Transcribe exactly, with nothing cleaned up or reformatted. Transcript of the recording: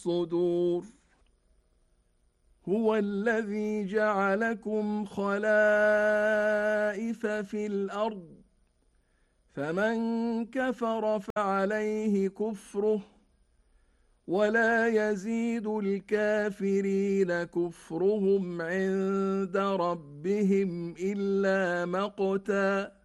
الصدور. هو الذي جعلكم خلائف في الأرض، فمن كفر فعليه كفره، ولا يزيد الكافرين كفرهم عند ربهم إلا مقتا